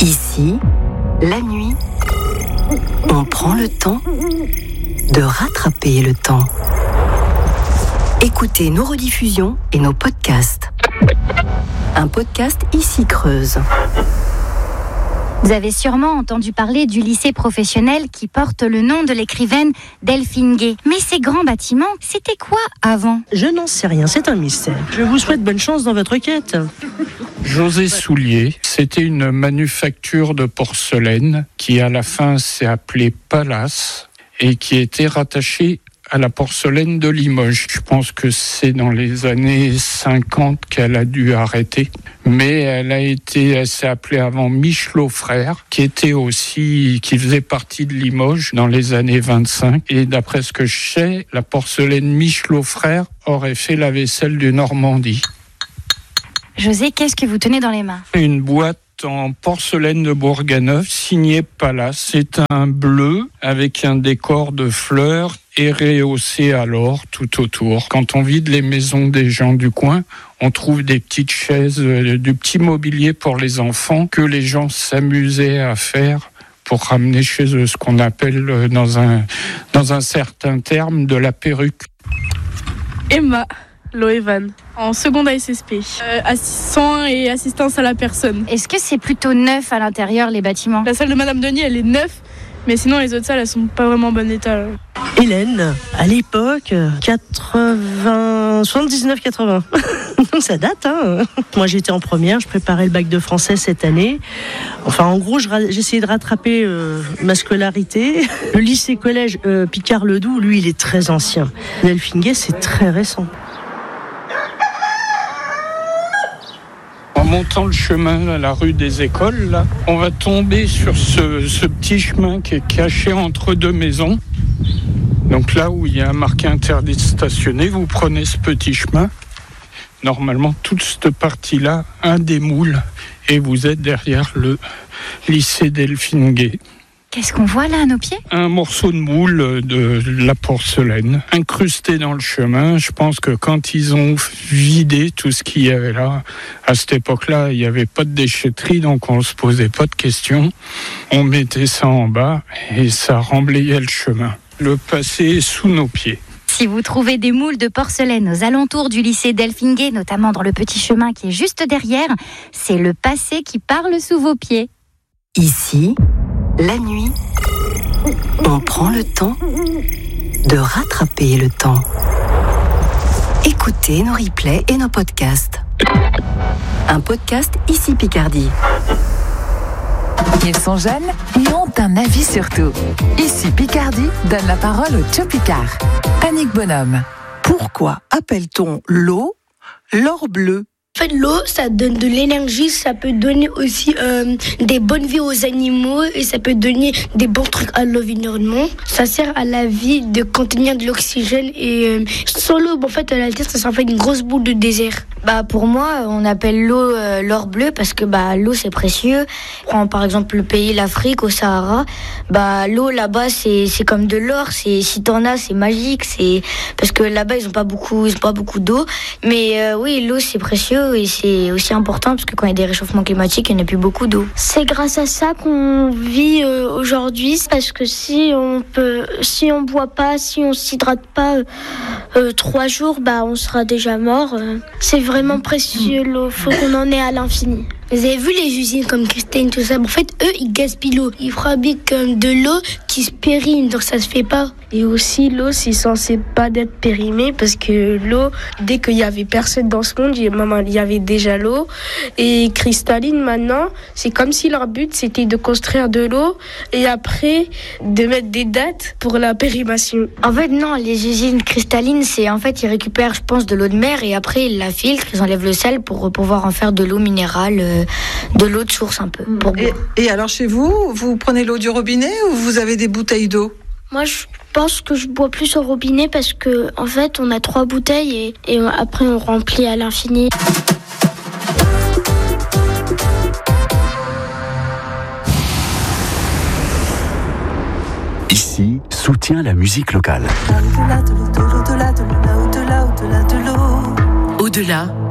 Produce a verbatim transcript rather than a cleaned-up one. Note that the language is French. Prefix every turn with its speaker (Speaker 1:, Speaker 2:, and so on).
Speaker 1: Ici, la nuit, on prend le temps de rattraper le temps. Écoutez nos rediffusions et nos podcasts. Un podcast Ici Creuse.
Speaker 2: Vous avez sûrement entendu parler du lycée professionnel qui porte le nom de l'écrivaine Delphine Gay. Mais ces grands bâtiments, c'était quoi avant ?
Speaker 3: Je n'en sais rien, c'est un mystère. Je vous souhaite bonne chance dans votre quête.
Speaker 4: José Soulier, c'était une manufacture de porcelaine qui à la fin s'est appelée Palace et qui était rattachée à la porcelaine de Limoges. Je pense que c'est dans les années cinquante qu'elle a dû arrêter. Mais elle a été, elle s'est appelée avant Michelot Frères, qui était aussi, qui faisait partie de Limoges dans les années vingt-cinq. Et d'après ce que je sais, la porcelaine Michelot Frères aurait fait la vaisselle du Normandie.
Speaker 2: José, qu'est-ce que vous tenez dans les mains ?
Speaker 4: Une boîte en porcelaine de Bourganeuf, signée Palace. C'est un bleu avec un décor de fleurs et rehaussé à l'or tout autour. Quand on vide les maisons des gens du coin, on trouve des petites chaises, euh, du petit mobilier pour les enfants que les gens s'amusaient à faire pour ramener chez eux, ce qu'on appelle euh, dans un, dans un certain terme de la perruque.
Speaker 5: Emma Loevan, en seconde A S S P, euh, assistant et assistance à la personne.
Speaker 2: Est-ce que c'est plutôt neuf à l'intérieur, les bâtiments ?
Speaker 5: La salle de Madame Denis, elle est neuve, mais sinon les autres salles, elles sont pas vraiment en bon état.
Speaker 3: Hélène, à l'époque, quatre-vingts, soixante-dix-neuf quatre-vingts. Ça date, hein. Moi, j'étais en première, je préparais le bac de français cette année. Enfin, en gros, je ra- j'essayais de rattraper euh, ma scolarité. Le lycée-collège euh, Picard-Ledoux, lui, il est très ancien. Delphine Gay, c'est très récent.
Speaker 4: En montant le chemin à la rue des Écoles, là, on va tomber sur ce, ce petit chemin qui est caché entre deux maisons. Donc là où il y a marqué interdit de stationner, vous prenez ce petit chemin. Normalement, toute cette partie-là, un des moules, et vous êtes derrière le lycée Delphine Gay.
Speaker 2: Qu'est-ce qu'on voit là à nos pieds ?
Speaker 4: Un morceau de moule de la porcelaine incrusté dans le chemin. Je pense que quand ils ont vidé tout ce qu'il y avait là, à cette époque-là, il n'y avait pas de déchetterie, donc on ne se posait pas de questions. On mettait ça en bas et ça remblayait le chemin. Le passé est sous nos pieds.
Speaker 2: Si vous trouvez des moules de porcelaine aux alentours du lycée Delphine Gay, notamment dans le petit chemin qui est juste derrière, c'est le passé qui parle sous vos pieds.
Speaker 1: Ici, la nuit, on prend le temps de rattraper le temps. Écoutez nos replays et nos podcasts. Un podcast Ici Picardie.
Speaker 6: Ils sont jeunes et ont un avis sur tout. Ici Picardie donne la parole au Tcho Picard. Annick Bonhomme.
Speaker 7: Pourquoi appelle-t-on l'eau l'or bleu ?
Speaker 8: En fait, l'eau, ça donne de l'énergie, ça peut donner aussi euh, des bonnes vies aux animaux et ça peut donner des bons trucs à l'environnement. Ça sert à la vie de contenir de l'oxygène et euh, sans l'eau, en fait, à la terre, ça s'en fait une grosse boule de désert.
Speaker 9: Bah pour moi, on appelle l'eau euh, l'or bleu parce que bah l'eau c'est précieux. Prends par exemple le pays l'Afrique au Sahara, bah l'eau là-bas c'est c'est comme de l'or, c'est si t'en as c'est magique, c'est parce que là-bas ils ont pas beaucoup ils ont pas beaucoup d'eau, mais euh, oui l'eau c'est précieux et c'est aussi important parce que quand il y a des réchauffements climatiques, il n'y a plus beaucoup d'eau.
Speaker 8: C'est grâce à ça qu'on vit euh, aujourd'hui parce que si on peut si on boit pas, si on s'hydrate pas euh, euh, trois jours, bah on sera déjà mort. Euh. C'est vraiment précieux l'eau, faut qu'on en ait à l'infini. Vous avez vu les usines comme Christine, tout ça, en fait, eux, ils gaspillent l'eau. Ils fabriquent de l'eau qui se périme, donc ça se fait pas.
Speaker 5: Et aussi, l'eau, c'est censé pas d'être périmée parce que l'eau, dès qu'il y avait personne dans ce monde, il y avait déjà l'eau. Et cristalline, maintenant, c'est comme si leur but, c'était de construire de l'eau et après, de mettre des dates pour la périmation.
Speaker 9: En fait, non, les usines cristallines, c'est en fait, ils récupèrent, je pense, de l'eau de mer et après, ils la filtrent, ils enlèvent le sel pour pouvoir en faire de l'eau minérale. Euh, de l'eau de source un peu. Pour
Speaker 7: et, et alors chez vous, vous prenez l'eau du robinet ou vous avez des bouteilles d'eau ?
Speaker 8: Moi, je pense que je bois plus au robinet parce que en fait, on a trois bouteilles et, et après on remplit à l'infini.
Speaker 10: Ici, soutient la musique locale.
Speaker 11: Au-delà